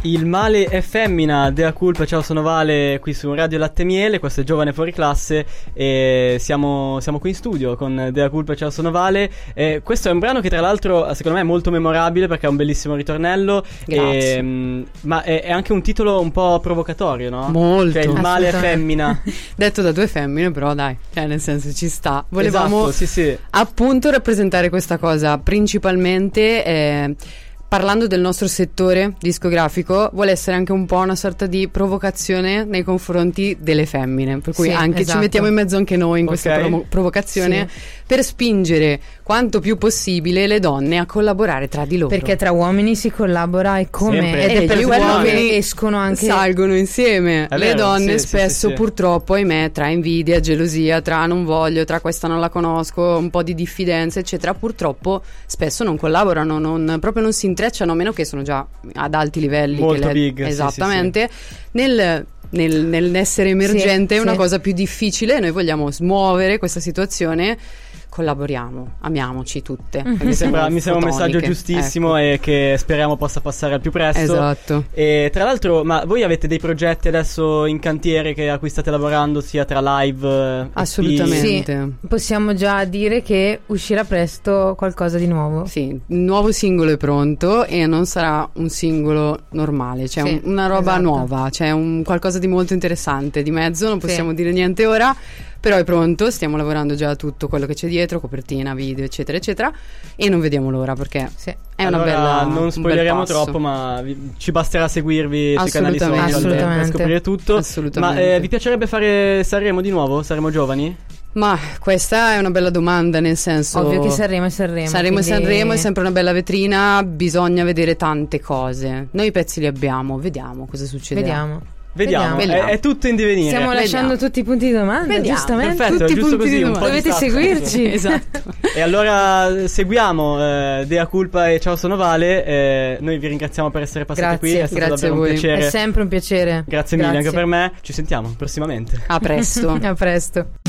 Il male è femmina, Dea Culpa, ciao sono Vale, qui su Radio Latte Miele, questo è Giovane Fuori Classe e siamo qui in studio con Dea Culpa, ciao sono Vale. Questo è un brano che tra l'altro secondo me è molto memorabile perché ha un bellissimo ritornello. Grazie. Ma è anche un titolo un po' provocatorio, no? Molto. Cioè il male è femmina. Detto da due femmine, però dai, cioè nel senso ci sta. Volevamo sì. appunto rappresentare questa cosa principalmente parlando del nostro settore discografico, vuole essere anche un po' una sorta di provocazione nei confronti delle femmine, per cui anche ci mettiamo in mezzo anche noi in questa provocazione per spingere quanto più possibile le donne a collaborare tra di loro. Perché tra uomini si collabora e come? Sempre. Ed è per gli quello uomini che escono anche, salgono insieme. È le vero, donne sì, spesso sì. purtroppo, ahimè, tra invidia, gelosia, tra non voglio, tra questa non la conosco, un po' di diffidenza eccetera, purtroppo spesso non collaborano, proprio non si intrecciano, a meno che sono già ad alti livelli, molto big, esattamente. Nell'essere emergente è una cosa più difficile. Noi vogliamo smuovere questa situazione. Collaboriamo, amiamoci tutte. Mi sembra un messaggio giustissimo, ecco. E che speriamo possa passare al più presto. Esatto. E tra l'altro, ma voi avete dei progetti adesso in cantiere a cui state lavorando, sia tra live? Assolutamente. Sì, possiamo già dire che uscirà presto qualcosa di nuovo. Sì, il nuovo singolo è pronto e non sarà un singolo normale, cioè una roba nuova, c'è qualcosa di molto interessante di mezzo, non possiamo dire niente ora. Però è pronto, stiamo lavorando già a tutto quello che c'è dietro, copertina, video, eccetera, eccetera. E non vediamo l'ora perché è una bella. Non spoileriamo troppo, ma ci basterà seguirvi sui canali social per scoprire tutto. Assolutamente. Ma vi piacerebbe fare Sanremo di nuovo? Saremo giovani? Ma questa è una bella domanda, nel senso. Ovvio che Sanremo è Sanremo. Sanremo è sempre una bella vetrina, bisogna vedere tante cose. Noi i pezzi li abbiamo, vediamo cosa succederà. Vediamo. È tutto in divenire. Stiamo lasciando tutti i punti di domanda, giustamente. Perfetto, tutti i punti così, di domanda. Dovete seguirci. Esatto. E allora seguiamo Dea Culpa e ciao sono Vale. Noi vi ringraziamo per essere passati qui. È stato davvero un piacere. È sempre un piacere. Grazie mille anche per me. Ci sentiamo prossimamente. A presto. A presto.